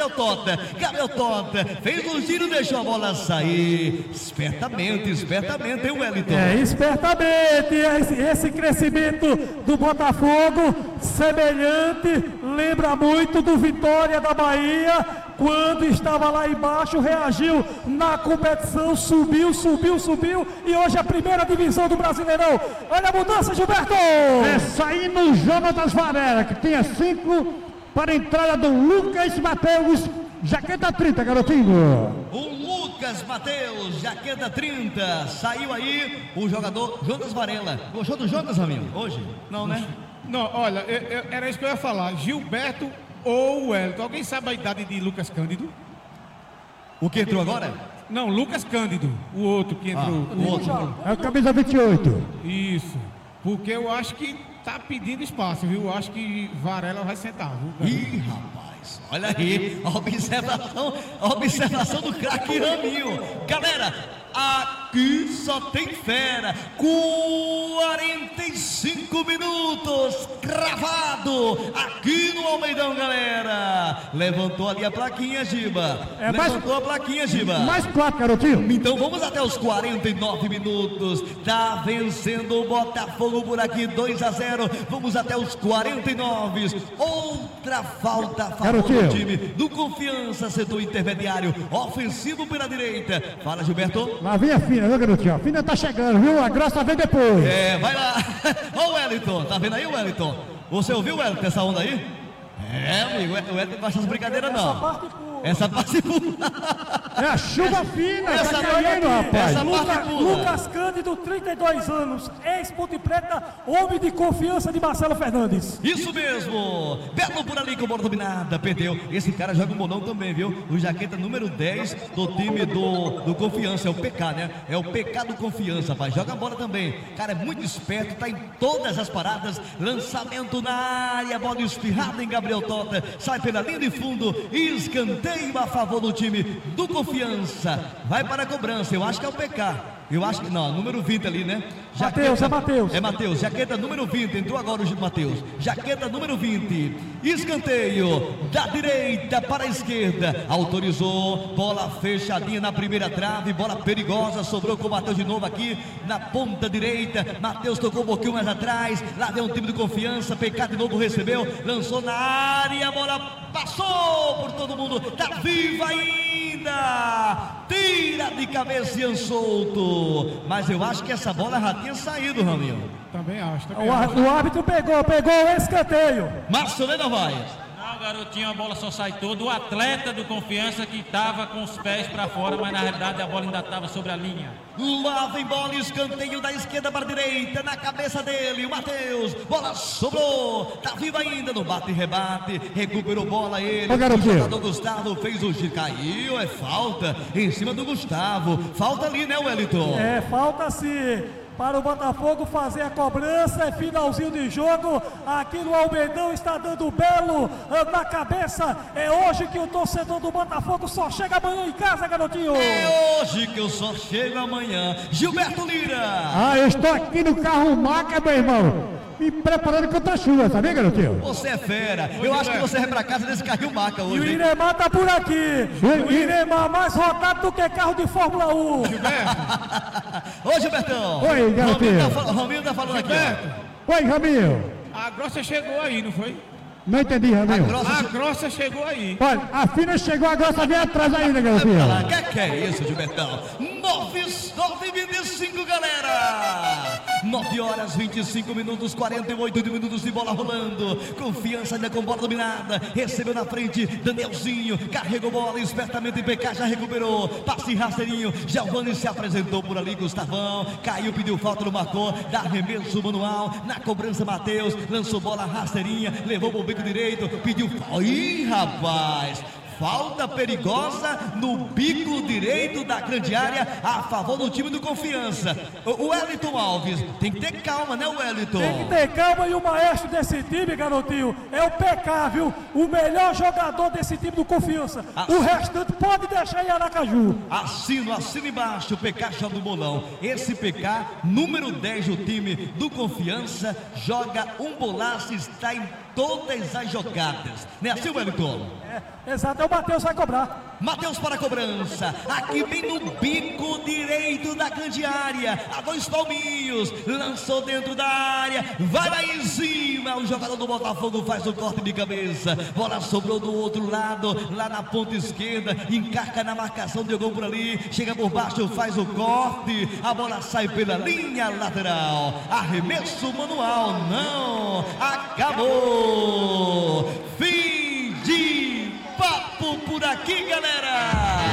Gabriel Tota. Gabriel Tota fez um giro, deixou a bola sair. Espertamente, hein, Wellington? Espertamente. Esse crescimento do Botafogo, semelhante, lembra muito do Vitória da Bahia, quando estava lá embaixo, reagiu na competição, subiu, e hoje é a primeira divisão do Brasileirão. Olha a mudança, Gilberto! Saindo o Jonatas Varela, que tinha 5 para a entrada do Lucas Mateus, jaqueta 30, garotinho. O Lucas Mateus, jaqueta 30, saiu aí o jogador Jonas Varela. Gostou do Jonas, amigo? Hoje? Não, né? Não, olha, era isso que eu ia falar. Gilberto ou Wellington. Alguém sabe a idade de Lucas Cândido? O que entrou agora? Não, Lucas Cândido, o outro que entrou. O outro. É o camisa 28. Isso, porque eu acho que tá pedindo espaço, viu? Eu acho que Varela vai sentar, viu? Ih, rapaz, olha aí, a observação do craque Raminho. Galera, aqui só tem fera. 45 minutos, cravado, aqui no Almeidão, galera. Levantou ali a plaquinha, Giba. Levantou a plaquinha, Giba. Mais 4, garotinho. Então vamos até os 49 minutos. Tá vencendo o Botafogo por aqui, 2-0. Vamos até os 49. Outra falta a favor do time do Confiança, setor intermediário, ofensivo pela direita. Fala, Gilberto. Lá vem a fina, viu, garotinho? A fina tá chegando, viu? A grossa vem depois. Vai lá. Ó o Wellington, tá vendo aí, Wellington? Você ouviu, Wellington, essa onda aí? Amigo, o Wellington não gosta das brincadeiras, não. Essa parte pula. É a chuva fina, essa tá caindo, rapaz. Lucas Cândido, 32 anos, ex-Ponte Preta, homem de confiança de Marcelo Fernandes. Isso mesmo. Belo por ali com bola dominada, perdeu. Esse cara joga um bolão também, viu? O jaqueta número 10 do time do Confiança, é o PK, né? É o PK do Confiança, rapaz. Joga a bola também. Cara, é muito esperto, tá em todas as paradas. Lançamento na área, bola espirrada em Gabriel Tota. Sai pela linha de fundo, escanteio a favor do time do Confiança. Vai para a cobrança, eu acho que é o PK. Eu acho que não, número 20 ali, né? Matheus. É Matheus, jaqueta número 20. Entrou agora o Matheus. Jaqueta número 20. Escanteio da direita para a esquerda. Autorizou. Bola fechadinha na primeira trave. Bola perigosa. Sobrou com o Matheus de novo aqui na ponta direita. Matheus tocou um pouquinho mais atrás. Lá vem o time do Confiança. PK de novo recebeu. Lançou na área. A bola passou por todo mundo. Tá viva ainda. Tira de cabeça Ian Souto. Mas eu acho que essa bola já tinha saído, Raminho. Também acho. O árbitro pegou o escanteio. Márcio Novaes. Não, garotinho, a bola só sai toda. O atleta do Confiança que estava com os pés para fora, mas na realidade a bola ainda estava sobre a linha. Lá vem bola, escanteio da esquerda para a direita, na cabeça dele, o Matheus, bola sobrou, tá vivo ainda no bate e rebate, recuperou bola ele, o jogador Gustavo fez o giro, caiu, é falta em cima do Gustavo, falta ali, né, Wellington? Falta sim. Para o Botafogo fazer a cobrança, é finalzinho de jogo, aqui no Almeidão está dando belo na cabeça, é hoje que o torcedor do Botafogo só chega amanhã em casa, garotinho. É hoje que eu só chego amanhã, Gilberto Lira. Eu estou aqui no carro Maca, meu irmão, me preparando contra a chuva, tá bem, garotinho? Você é fera, eu acho que você vai pra casa nesse carrinho Maca hoje. E o Iremar tá por aqui, o Iremar mais rodado do que carro de Fórmula 1. Ô, Gilbertão. Oi, garotinho. Rominho tá falando aqui, ó. Oi, Raminho. A grossa chegou aí, não foi? Não entendi, Raminho. A grossa chegou aí. Olha, a fina chegou, a grossa vem atrás ainda, garotinho. Que é isso, Gilbertão? 9:25, galera. 9h25, 48 minutos de bola rolando. Confiança ainda com bola dominada. Recebeu na frente, Danielzinho. Carregou bola espertamente. PK já recuperou. Passe rasteirinho. Giovanni se apresentou por ali. Gustavão caiu, pediu falta, não marcou. Dá arremesso manual. Na cobrança, Matheus. Lançou bola rasteirinha. Levou pro bico direito. Pediu. Ih, rapaz. Falta perigosa no bico direito da grande área a favor do time do Confiança. O Wellington Alves, tem que ter calma, né, Wellington? Tem que ter calma, e o maestro desse time, garotinho, é o PK, viu? O melhor jogador desse time do Confiança. O restante pode deixar em Aracaju. Assina embaixo, o PK joga o bolão. Esse PK, número 10 do time do Confiança, joga um bolaço, está em todas as jogadas. Não é assim, Wellington? Exato, é o Matheus vai cobrar. Matheus para a cobrança, aqui bem no bico direito da grande área, a 2 palminhos, lançou dentro da área, vai lá em cima, o jogador do Botafogo faz o corte de cabeça, bola sobrou do outro lado, lá na ponta esquerda, encarca na marcação, jogou por ali, chega por baixo, faz o corte, a bola sai pela linha lateral, arremesso manual, não, acabou, fim de papo por aqui, galera.